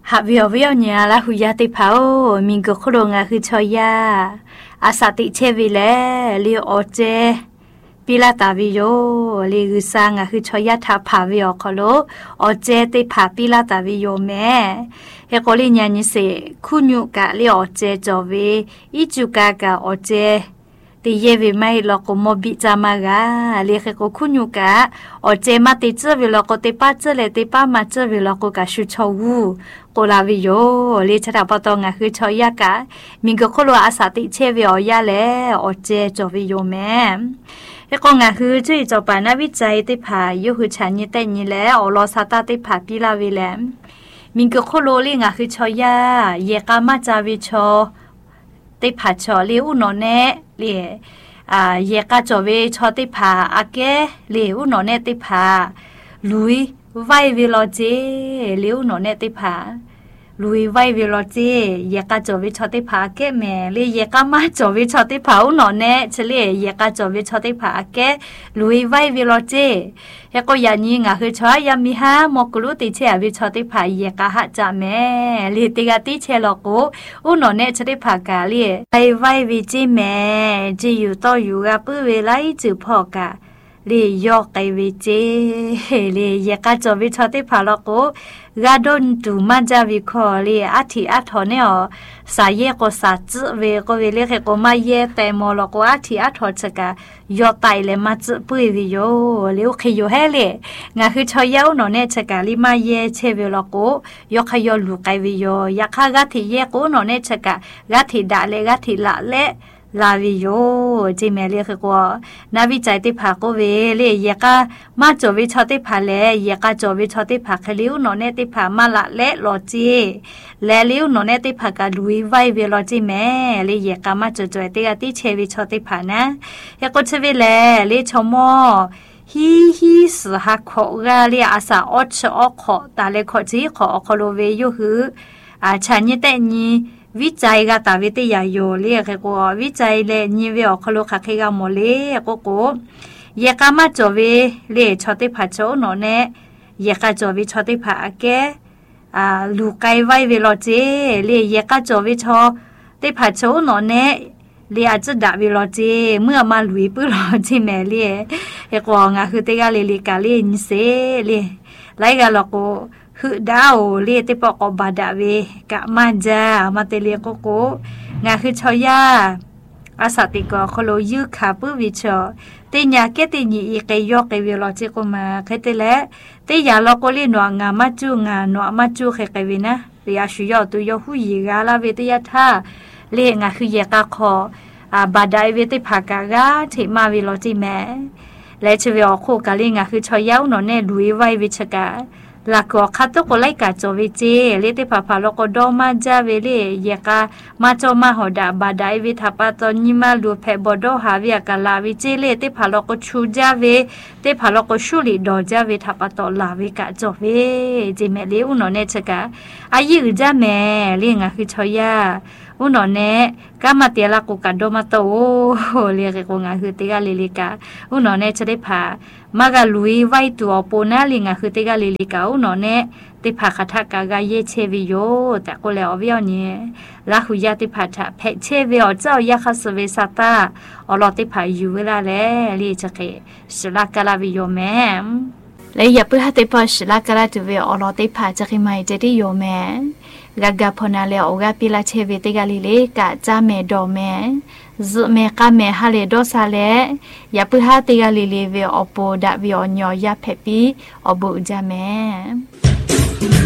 หาวิวเนี่ยละหุยาติเผามิงก็โครงาคือชอยาอาสาติเชวิเลลีโอเจปิลาตาวิโยลีกุสางาคือชอยาทาผาวิโอคโลโอเจติผาปิลาตาวิโยแม่เฮโกลิญานิเสคุญุกะลีโอเจจอเวอิจุกากะโอเจตีเยวิไม่ลอกโมบิจามากาเรียกก็คุญยุกะโอเจมาติเจวิลอกติป้าเจเลติป้ามาเจวิลอกกะชุชวูโกลาวิโยเรียชราปตองะคือชอยากะมิงก็โคโลอาสาติเชวิโอยาเลโอเจจวิโยแม่เฮก็งะคือจุยจอปานาวิจัยติผายุคือฉันนี่แต่นี่แลโอลอซาตาติผาปิลาวิแลมิงก็โคโลลิงะคือชอยาเยกามาจาวิชอติผาชอลิอุโนเนเลีเยกาจอเวชอติผาอาเกเลีอุโนเนติผาลุยไววิโลเจเลีอุโนเนติผาลุยไววิโลเจเยกาจอเวชอติผาเกแมเลีเยกามาจอเวชอติผาอุโนเนเฉลีเยกาจอเวชอติผาอาเกลุยไววิโลเจเฮก็ยานี้งะคือชอยามิฮามอกลุติเชอวิชอติผาเยกาหะจาแมลีติกาติเชลโกอุโนเนชติผากาลีไววิจิแมจิอยู่ต่ออยู่กะปื้อเวลาอีจือพอกะลียอกไกวิเจลีเยกาจอวิชอติผาลโกกาดอนตูมาจาวิคอลีอาทิอาทอเนอสายเยก็สาจืเวก็เวเลก็มาเยแต่มอลโกอาทิอาทอชกะยอไตเลมาจืปุยวิโยลิวขยเฮเลงะคือชอยาวโนเนชกะลิมาเยเชเวลโกยอขยลูไกวิโยยะคากะทิเยโกโนเนชกะกะทิดาเลกะทิละเลลาวิโยจิเมเลียคือก็นาวิจัยติผาก็เวเลเยกามาจอวิชอติผาเลเยกาจอวิชอติผาคลิวโนเนติผามาละเลโลจีเลลิวโนเนติผากาลุยไวเวโลจิเมเลเยกามาจอจอยติกาติเชวิชอติผานะเฮก็เชวิเลเลชมอฮีสหักขอกาเลียอาสาอดชอขอตาเลขอจีขออคโลเวยูฮือฉันนี่แต่นี้วิจัยกาตาวิทยาโยเรียกก็วิจัยเลนิเวอคโลคาเคกาโมเลก็เยกามาจอเวเลชอติผาโจโนเนเยกาจอวิชอติผาเกลูไกไวเวโลเจเลเยกาจอวิชอติผาโจโนเนเลียจะดาวิโลเจเมื่อมาลุยปื้อโลจิแมเลียเฮกองาคือเตกาเลลิกาเลนเซเลไลกาลโกคือดาวเลียติปอกบาดาเวกะมาจามาเตเลียโกโกงาคือชอยาอาสาติกอโคโลยูคาปุวิชอติญาเกติญีอีเกยอกเกวิโลจิโกมาเคเตเลติยาโลโกลิโนงามาจูงาโนมาจูเคเกวินะเรียชุยอตุยอหุยีกาลาเวติยาทาเลงาคือเยกาคอบาดาเวติภากากาเทมาวิโลจิแมและชเวอโคกาลิงาคือชอยาโนเนลุยไววิชกาลาก็คัตโตโกไลกาโจวิเจเลติพาพาโลโกโดมาจาเวเลเยกามาโจมาโหดาบาดาวิทาปาตอนิมาลูเพบโดฮาวิกาลาวิเจเลติพาโลโกชูจาเวติพาโลโกชูลิดอจาเวทาปาตอลาวิกาโจเวจิเมเลอุโนเนชกาอายุจาเมเลงาคือชอยาอุโนเนกามาเตียลากุกันโดมาโตเรียกกงาคือติกาลิลิกาอุโนเนจะได้พามากาลุยไวตัวโปนาลิงาคือติกาลิลิกาอุโนเนติพาคาทากากาเยเชวิโยแต่ก็แล้ววิวเนี่ยลาหุยาติพาทะเพเชวิโอเจ้ายาคาสเวซาตาอลอติพาอยู่เวลาแลลีจะเกสลากาลาวิโยแมและอย่าเพื่อให้ติพาสลากาลาตุเวอลอติพาจะเกไม่จะได้โยแมกากาพนาเลโอกาปิลาเชเวติกาลิเลกะจาเมโดแมซุเมกาเมฮาเลโดซาเลอย่าเพื่อให้ติกาลิเลเวอโปดะวิโอญอยาเพปีอบุจาแม